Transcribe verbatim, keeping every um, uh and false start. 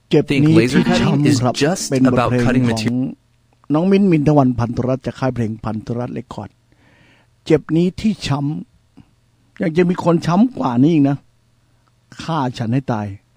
เจ็บนี้ที่ช้ำครับเป็นบทเพลงของน้องมิ้นมินทวันพันธุรัตน์จากค่ายเพลงพันธุรัตน์เรคคอร์ดเจ็บนี้ที่ช้ำยังจะมีคนช้ำกว่านี้อีกนะฆ่าฉันให้ตาย